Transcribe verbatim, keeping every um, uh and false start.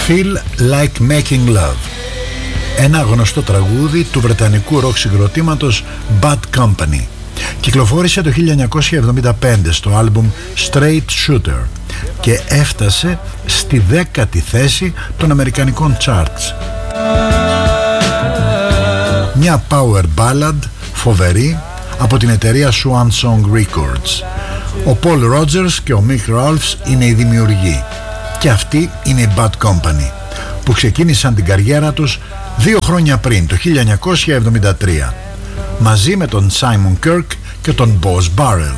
Feel Like Making Love, ένα γνωστό τραγούδι του βρετανικού ροκ συγκροτήματος Bad Company. Κυκλοφόρησε το χίλια εννιακόσια εβδομήντα πέντε στο άλμπουμ Straight Shooter και έφτασε στη δέκατη θέση των αμερικανικών charts. Μια power ballad φοβερή από την εταιρεία Swan Song Records. Ο Paul Rogers και ο Mick Rolfes είναι οι δημιουργοί και αυτοί είναι η Bad Company, που ξεκίνησαν την καριέρα τους δύο χρόνια πριν, το χίλια εννιακόσια εβδομήντα τρία, μαζί με τον Simon Kirke και τον Boz Barrel.